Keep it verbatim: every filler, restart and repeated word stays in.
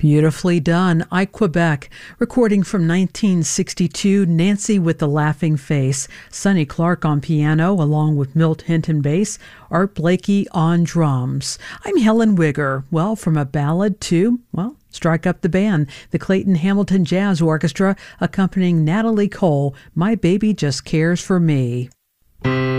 Beautifully done. I Quebec. Recording from nineteen sixty-two, Nancy with the Laughing Face. Sonny Clark on piano, along with Milt Hinton bass. Art Blakey on drums. I'm Helen Wigger. Well, from a ballad to, well, strike up the band. The Clayton Hamilton Jazz Orchestra accompanying Natalie Cole, My Baby Just Cares for Me.